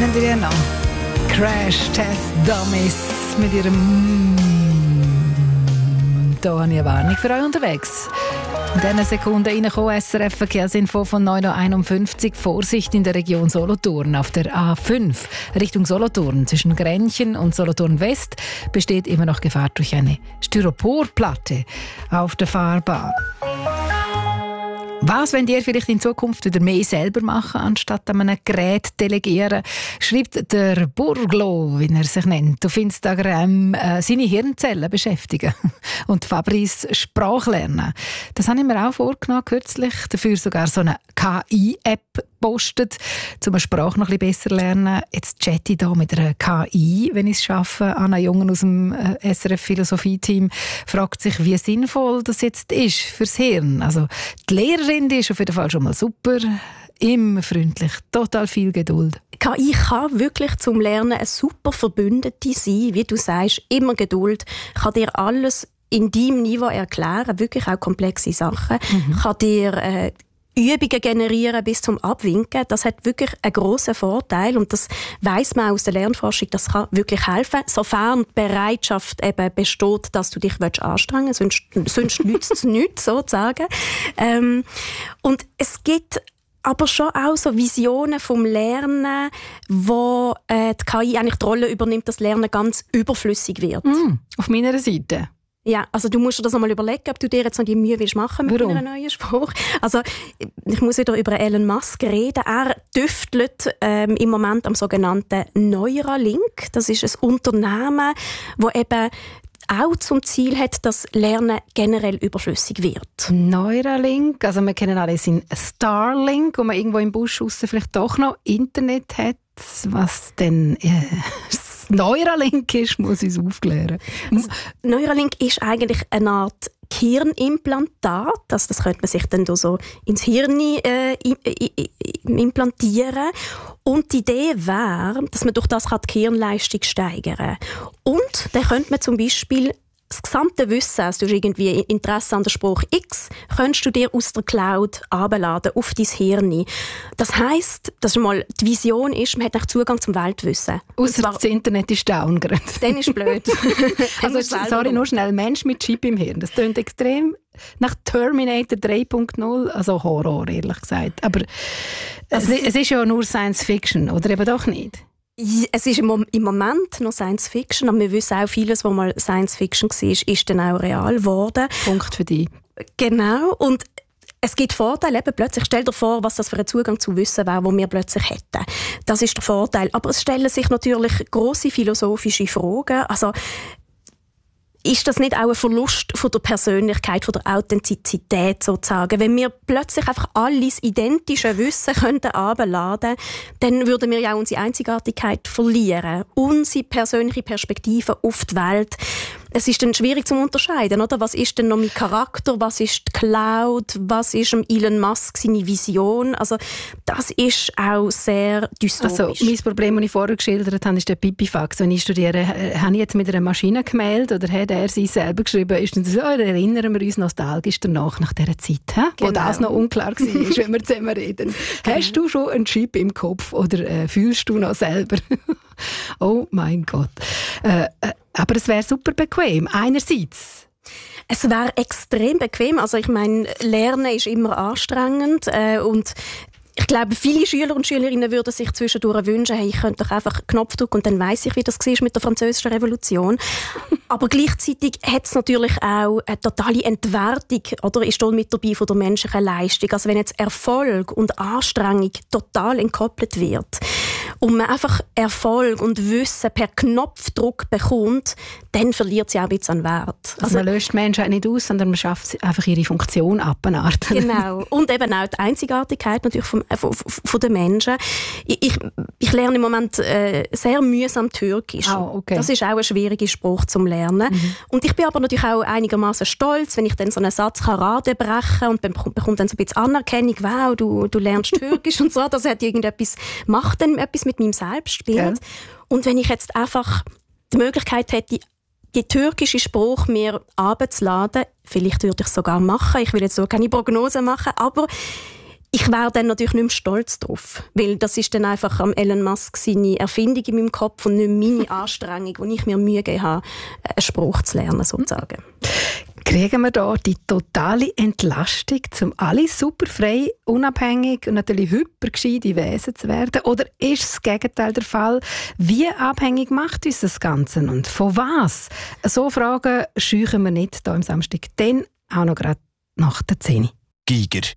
Kennt ihr ja noch? Crash Test Dummies mit ihrem Da habe ich eine Warnung für euch unterwegs. In diesen Sekunden reinkommen SRF Verkehrsinfo von 9.51 Uhr. Vorsicht in der Region Solothurn. Auf der A5 Richtung Solothurn zwischen Grenchen und Solothurn West besteht immer noch Gefahr durch eine Styroporplatte auf der Fahrbahn. Was wollt ihr vielleicht in Zukunft wieder mehr selber machen, anstatt an einem Gerät delegieren? Schreibt der Burglo, wie er sich nennt, auf Instagram seine Hirnzellen beschäftigen und Fabrice Sprache lernen. Das habe ich mir auch vorgenommen kürzlich. Dafür sogar so eine KI-App postet, um eine Sprache noch ein bisschen besser zu lernen. Jetzt chatte ich hier mit einer KI, wenn ich es schaffe. Anna Jungen aus dem SRF-Philosophie-Team fragt sich, wie sinnvoll das jetzt ist fürs Hirn. Also die Lehrerin, die ist auf jeden Fall schon mal super, immer freundlich, total viel Geduld. KI kann wirklich zum Lernen eine super Verbündete sein, wie du sagst, immer Geduld, kann dir alles in deinem Niveau erklären, wirklich auch komplexe Sachen, kann dir Übungen generieren bis zum Abwinken. Das hat wirklich einen grossen Vorteil und das weiss man aus der Lernforschung, das kann wirklich helfen, sofern die Bereitschaft eben besteht, dass du dich anstrengen willst, sonst nützt es nichts, sozusagen. Und es gibt aber schon auch so Visionen vom Lernen, wo die KI eigentlich die Rolle übernimmt, dass Lernen ganz überflüssig wird. Auf meiner Seite. Ja, also du musst dir das einmal überlegen, ob du dir jetzt noch die Mühe willst machen mit einer neuen Spruch. Also ich muss wieder über Elon Musk reden. Er tüftelt im Moment am sogenannten Neuralink. Das ist ein Unternehmen, das eben auch zum Ziel hat, dass Lernen generell überflüssig wird. Neuralink, also wir kennen alles in Starlink, wo man irgendwo im Busch aussen vielleicht doch noch Internet hat. Was denn Neuralink ist, muss ich es aufklären. Also, Neuralink ist eigentlich eine Art Hirnimplantat. Also das könnte man sich dann so ins Hirn implantieren. Und die Idee wäre, dass man durch das die Hirnleistung steigern kann. Und dann könnte man zum Beispiel das gesamte Wissen, also du hast irgendwie Interesse an der Spruch X, könntest du dir aus der Cloud herunterladen auf dein Hirn. Das heisst, dass mal die Vision ist, man hat Zugang zum Weltwissen. Ausser das Internet ist down gerade. Dann ist blöd. Also, sorry, nur schnell, Mensch mit Chip im Hirn. Das klingt extrem nach Terminator 3.0, also Horror, ehrlich gesagt. Aber es ist ja nur Science Fiction, oder eben doch nicht? Es ist im Moment noch Science Fiction, aber wir wissen auch, vieles, was mal Science Fiction war, ist dann auch real geworden. Punkt für dich. Genau. Und es gibt Vorteile, eben plötzlich. Stell dir vor, was das für ein Zugang zu Wissen wäre, den wir plötzlich hätten. Das ist der Vorteil. Aber es stellen sich natürlich grosse philosophische Fragen. Also, ist das nicht auch ein Verlust von der Persönlichkeit, von der Authentizität sozusagen? Wenn wir plötzlich einfach alles identische Wissen herunterladen könnten, dann würden wir ja auch unsere Einzigartigkeit verlieren. Unsere persönliche Perspektive auf die Welt. Es ist dann schwierig zu unterscheiden, oder? Was ist denn noch mein Charakter? Was ist die Cloud? Was ist Elon Musk seine Vision? Also, das ist auch sehr dystopisch. Also, mein Problem, das ich vorher geschildert habe, ist der Pipifax. Wenn ich studiere, habe ich jetzt mit einer Maschine gemeldet oder hat er sie selber geschrieben, ist dann so, erinnern wir uns nostalgisch danach, nach dieser Zeit, genau. Wo das noch unklar war, wenn wir zusammen reden. Genau. Hast du schon einen Chip im Kopf oder fühlst du noch selber? Oh mein Gott. Aber es wäre super bequem, einerseits. Es wäre extrem bequem. Also ich meine, Lernen ist immer anstrengend und ich glaube, viele Schüler und Schülerinnen würden sich zwischendurch wünschen, hey, ich könnte doch einfach einen Knopf drücken und dann weiss ich, wie das war mit der Französischen Revolution. Aber gleichzeitig hat es natürlich auch eine totale Entwertung, oder ist da mit dabei von der menschlichen Leistung. Also wenn jetzt Erfolg und Anstrengung total entkoppelt wird und man einfach Erfolg und Wissen per Knopfdruck bekommt, dann verliert sie auch ein bisschen an Wert. Also man löst Menschen nicht aus, sondern man schafft einfach ihre Funktion ab. Genau. Und eben auch die Einzigartigkeit natürlich von den Menschen. Ich lerne im Moment sehr mühsam Türkisch. Oh, okay. Das ist auch ein schwieriger Spruch zum Lernen. Und ich bin aber natürlich auch einigermaßen stolz, wenn ich dann so einen Satz Karate brechen und bekomme dann so ein bisschen Anerkennung, wow, du lernst Türkisch und so. Das hat macht dann etwas mit meinem Selbstbild. Ja. Und wenn ich jetzt einfach die Möglichkeit hätte, die türkische Sprache mir abzuladen, vielleicht würde ich es sogar machen. Ich will jetzt so keine Prognose machen, aber Ich wäre dann natürlich nicht mehr stolz drauf, weil das ist dann einfach am Elon Musk seine Erfindung in meinem Kopf und nicht meine Anstrengung, wo ich mir Mühe gegeben habe, einen Spruch zu lernen, sozusagen. Kriegen wir da die totale Entlastung, um alle super frei, unabhängig und natürlich hypergescheite Wesen zu werden? Oder ist das Gegenteil der Fall? Wie abhängig macht uns das Ganze und von was? So Fragen scheuchen wir nicht hier am Samstag, dann auch noch gerade nach der 10. Giger.